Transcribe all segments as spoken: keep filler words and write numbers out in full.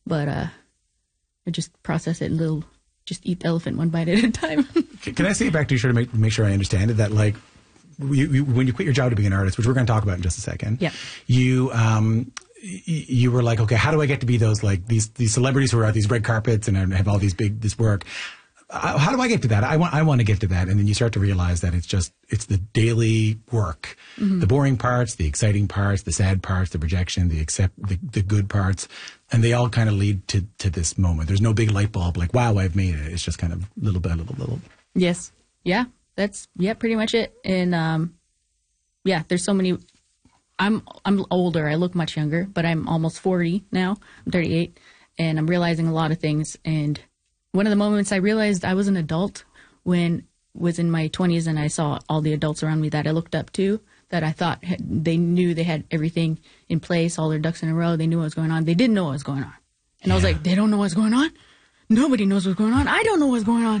but uh, I just process it a little, just eat the elephant one bite at a time. Can I say it back to you sure to make, make sure I understand it, that like, you, you, when you quit your job to be an artist, which we're going to talk about in just a second, yeah. you um, y- you were like, okay, how do I get to be those like these these celebrities who are at these red carpets and have all these big this work? Uh, how do I get to that? I want I want to get to that, and then you start to realize that it's just it's the daily work, mm-hmm. the boring parts, the exciting parts, the sad parts, the rejection, the accept the, the good parts, and they all kind of lead to to this moment. There's no big light bulb like, wow, I've made it. It's just kind of little by little, little. Yes. Yeah. That's, yeah, pretty much it. And, um, yeah, there's so many, I'm, I'm older. I look much younger, but I'm almost forty now. I'm thirty-eight, and I'm realizing a lot of things. And one of the moments I realized I was an adult when was in my twenties, and I saw all the adults around me that I looked up to, that I thought had, they knew they had everything in place, all their ducks in a row. They knew what was going on. They didn't know what was going on. And yeah. I was like, they don't know what's going on? Nobody knows what's going on. I don't know what's going on.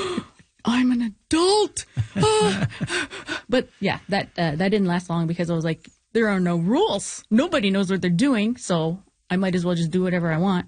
I'm an adult. Ah. But yeah, that uh, that didn't last long, because I was like, there are no rules. Nobody knows what they're doing, so I might as well just do whatever I want.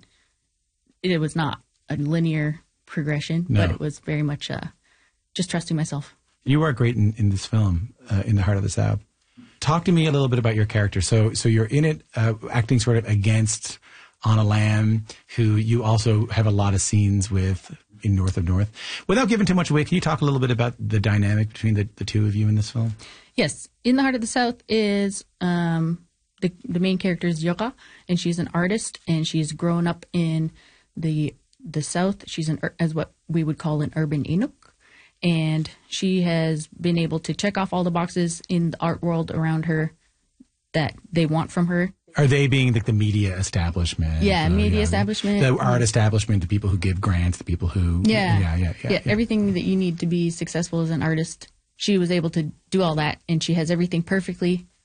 It was not a linear progression, no. but it was very much uh, just trusting myself. You are great in, in this film, uh, In the Heart of the South. Talk to me a little bit about your character. So, so you're in it, uh, acting sort of against Anna Lamb, who you also have a lot of scenes with in North of North. Without giving too much away, can you talk a little bit about the dynamic between the, the two of you in this film? Yes. In the Heart of the South is um, the the main character is Yoka, and she's an artist, and she's grown up in the the South. She's an as what we would call an urban Inuk, and she has been able to check off all the boxes in the art world around her that they want from her. Are they being like the media establishment? Yeah, uh, media yeah, establishment. The art establishment, the people who give grants, the people who... Yeah. Yeah, yeah, yeah. Yeah, yeah. Everything that you need to be successful as an artist. She was able to do all that, and she has everything perfectly